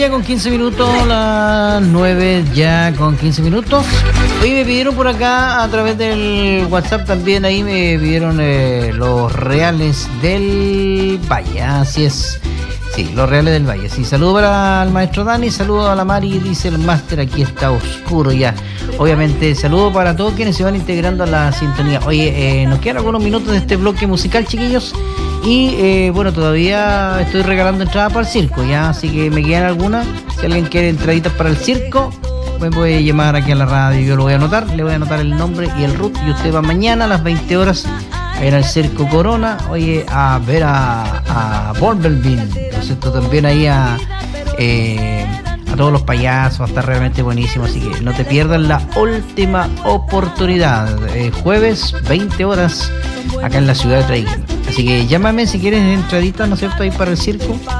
día con 15 minutos, las 9 ya con 15 minutos. Hoy me pidieron por acá a través del WhatsApp también, ahí me pidieron los reales del Valle, así es. Sí, los reales del Valle. Sí, saludo para el maestro Dani, saludo a la Mari, dice el máster, aquí está oscuro ya. Obviamente, saludo para todos quienes se van integrando a la sintonía. Oye, nos quedan algunos minutos de este bloque musical, chiquillos. Y bueno, todavía estoy regalando entradas para el circo, ya, así que me quedan algunas. Si alguien quiere entraditas para el circo, me puede llamar aquí a la radio, yo lo voy a anotar, le voy a anotar el nombre y el root, y usted va mañana a las 20 horas a ir al Circo Corona, oye, a ver a Bumblebee, ¿no es cierto? También ahí a todos los payasos, va a estar realmente buenísimo, así que no te pierdas la última oportunidad, jueves 20 horas acá en la ciudad de Traiguén. Así que llámame si quieres entraditas, ¿no es cierto?, ahí para el circo.